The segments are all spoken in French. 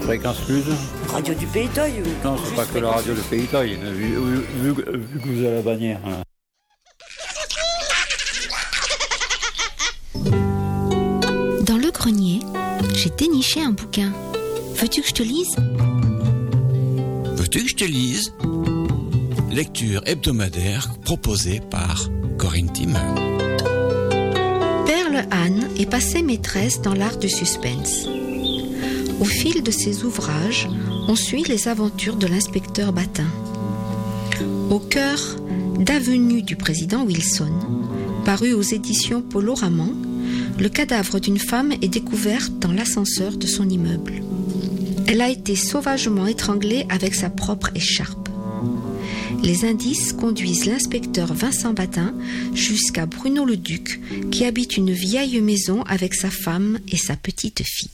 Fréquence Plus. Radio du Pays d'Oeil. Non, c'est pas que la radio du Pays d'Oeil, vu que vous avez la bannière. Hein. Dans le grenier, j'ai déniché un bouquin. Veux-tu que je te lise ? Veux-tu que je te lise ? Lecture hebdomadaire proposée par Corinne Timmer. Perle Anne est passée maîtresse dans l'art du suspense. Au fil de ses ouvrages, on suit les aventures de l'inspecteur Batin. Au cœur d'Avenue du président Wilson, paru aux éditions Polo Raman, le cadavre d'une femme est découvert dans l'ascenseur de son immeuble. Elle a été sauvagement étranglée avec sa propre écharpe. Les indices conduisent l'inspecteur Vincent Batin jusqu'à Bruno le Duc, qui habite une vieille maison avec sa femme et sa petite fille.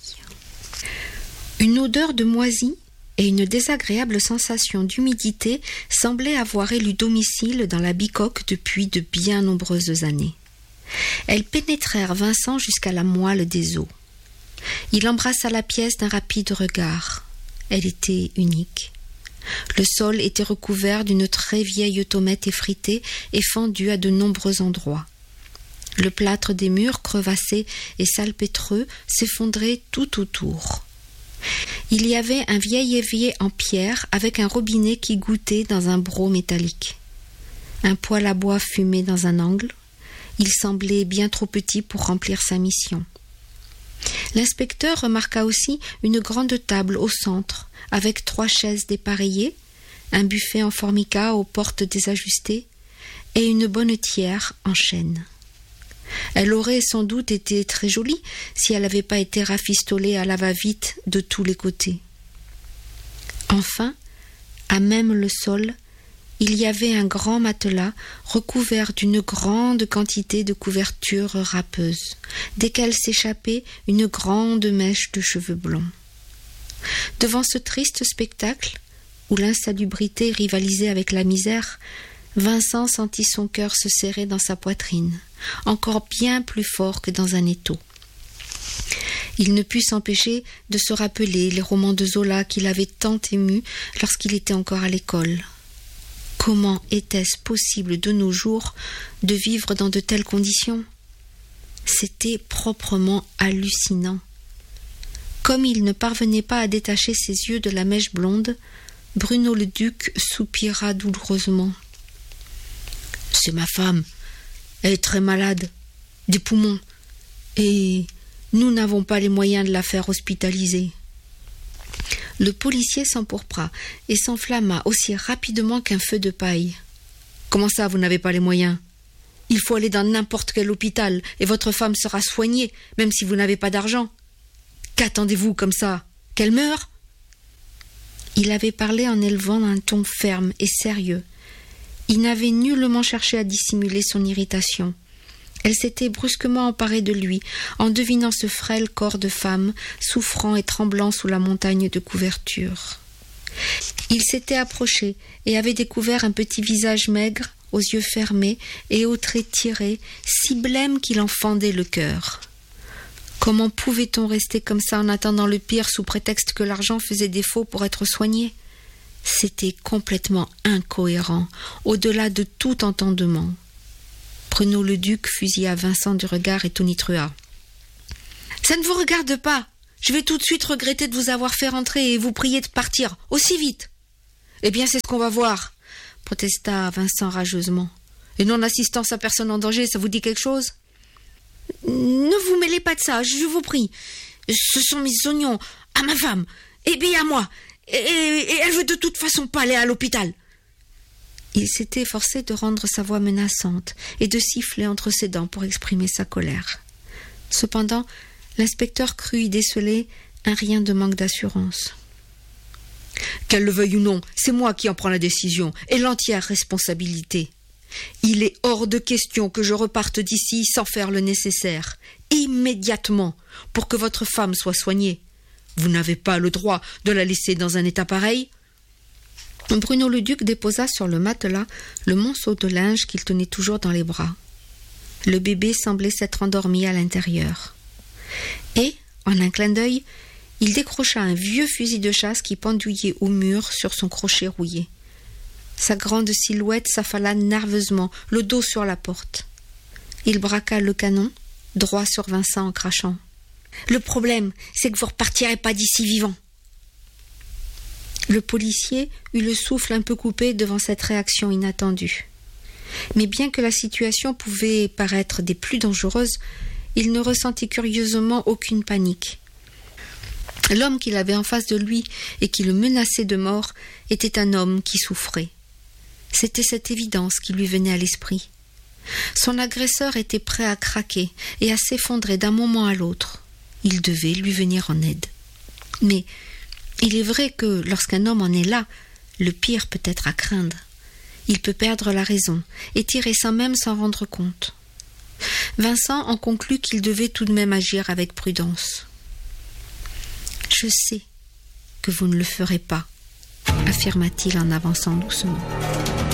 Une odeur de moisi et une désagréable sensation d'humidité semblaient avoir élu domicile dans la bicoque depuis de bien nombreuses années. Elles pénétrèrent Vincent jusqu'à la moelle des os. Il embrassa la pièce d'un rapide regard. Elle était unique. Le sol était recouvert d'une très vieille tomate effritée et fendue à de nombreux endroits. Le plâtre des murs crevassés et salpêtreux s'effondrait tout autour. Il y avait un vieil évier en pierre avec un robinet qui gouttait dans un broc métallique. Un poêle à bois fumait dans un angle. Il semblait bien trop petit pour remplir sa mission. L'inspecteur remarqua aussi une grande table au centre, avec 3 chaises dépareillées, un buffet en formica aux portes désajustées et une bonnetière en chêne. Elle aurait sans doute été très jolie si elle n'avait pas été rafistolée à la va-vite de tous les côtés. Enfin, à même le sol, il y avait un grand matelas recouvert d'une grande quantité de couvertures râpeuses, desquelles s'échappait une grande mèche de cheveux blonds. Devant ce triste spectacle, où l'insalubrité rivalisait avec la misère, Vincent sentit son cœur se serrer dans sa poitrine, encore bien plus fort que dans un étau. Il ne put s'empêcher de se rappeler les romans de Zola qui l'avaient tant ému lorsqu'il était encore à l'école. Comment était-ce possible de nos jours de vivre dans de telles conditions ? C'était proprement hallucinant. Comme il ne parvenait pas à détacher ses yeux de la mèche blonde, Bruno le Duc soupira douloureusement. « C'est ma femme. Elle est très malade, des poumons, et nous n'avons pas les moyens de la faire hospitaliser. » Le policier s'empourpra et s'enflamma aussi rapidement qu'un feu de paille. « Comment ça, vous n'avez pas les moyens ? Il faut aller dans n'importe quel hôpital et votre femme sera soignée, même si vous n'avez pas d'argent. Qu'attendez-vous comme ça ? Qu'elle meure ?» Il avait parlé en élevant un ton ferme et sérieux. Il n'avait nullement cherché à dissimuler son irritation. Elle s'était brusquement emparée de lui, en devinant ce frêle corps de femme, souffrant et tremblant sous la montagne de couverture. Il s'était approché et avait découvert un petit visage maigre, aux yeux fermés et aux traits tirés, si blême qu'il en fendait le cœur. Comment pouvait-on rester comme ça en attendant le pire sous prétexte que l'argent faisait défaut pour être soigné ? C'était complètement incohérent, au-delà de tout entendement. Bruno le Duc fusilla Vincent du regard et tonitruant. « Ça ne vous regarde pas. Je vais tout de suite regretter de vous avoir fait rentrer et vous prier de partir, aussi vite. »« Eh bien, c'est ce qu'on va voir, » protesta Vincent rageusement. « Et non-assistance à personne en danger, ça vous dit quelque chose ?»« Ne vous mêlez pas de ça, je vous prie. Ce sont mes oignons à ma femme, et bien à moi. Et elle veut de toute façon pas aller à l'hôpital. » Il s'était efforcé de rendre sa voix menaçante et de siffler entre ses dents pour exprimer sa colère. Cependant, l'inspecteur crut y déceler un rien de manque d'assurance. « Qu'elle le veuille ou non, c'est moi qui en prends la décision et l'entière responsabilité. Il est hors de question que je reparte d'ici sans faire le nécessaire, immédiatement, pour que votre femme soit soignée. Vous n'avez pas le droit de la laisser dans un état pareil. » Bruno le Duc déposa sur le matelas le monceau de linge qu'il tenait toujours dans les bras. Le bébé semblait s'être endormi à l'intérieur. Et, en un clin d'œil, il décrocha un vieux fusil de chasse qui pendouillait au mur sur son crochet rouillé. Sa grande silhouette s'affala nerveusement, le dos sur la porte. Il braqua le canon, droit sur Vincent en crachant. « Le problème, c'est que vous ne repartirez pas d'ici vivant. » Le policier eut le souffle un peu coupé devant cette réaction inattendue. Mais bien que la situation pouvait paraître des plus dangereuses, il ne ressentit curieusement aucune panique. L'homme qu'il avait en face de lui et qui le menaçait de mort était un homme qui souffrait. C'était cette évidence qui lui venait à l'esprit. Son agresseur était prêt à craquer et à s'effondrer d'un moment à l'autre. Il devait lui venir en aide. Mais il est vrai que lorsqu'un homme en est là, le pire peut être à craindre. Il peut perdre la raison et tirer sans même s'en rendre compte. Vincent en conclut qu'il devait tout de même agir avec prudence. « Je sais que vous ne le ferez pas », affirma-t-il en avançant doucement.